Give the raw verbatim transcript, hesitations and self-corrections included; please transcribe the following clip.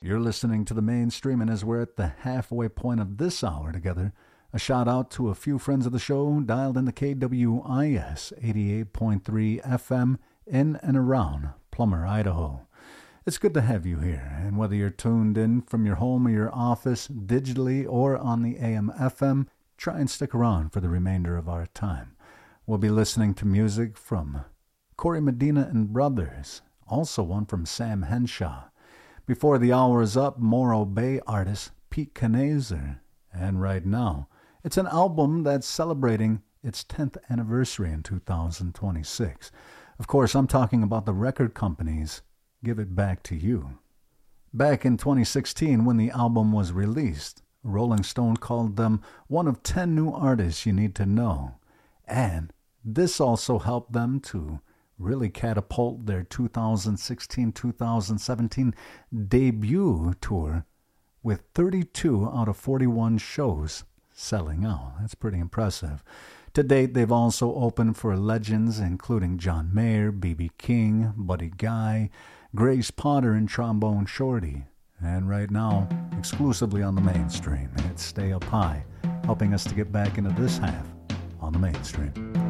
You're listening to the Mainstream, and as we're at the halfway point of this hour together, a shout out to a few friends of the show dialed in the K W I S eighty-eight point three F M in and around Plummer, Idaho. It's good to have you here, and whether you're tuned in from your home or your office, digitally or on the A M F M, try and stick around for the remainder of our time. We'll be listening to music from Corey Medina and Brothers, also one from Sam Henshaw. Before the hour is up, Morro Bay artist Pete Knazer. And right now, it's an album that's celebrating its tenth anniversary in two thousand twenty-six. Of course, I'm talking about the record company's Give It Back to You. Back in twenty sixteen, when the album was released, Rolling Stone called them one of ten new artists you need to know. And this also helped them to really catapult their two thousand sixteen two thousand seventeen debut tour with thirty-two out of forty-one shows selling out. That's pretty impressive. To date, they've also opened for legends including John Mayer, B B King, Buddy Guy, Grace Potter, and Trombone Shorty. And right now, exclusively on the Mainstream, it's Stay Up High, helping us to get back into this half on the Mainstream.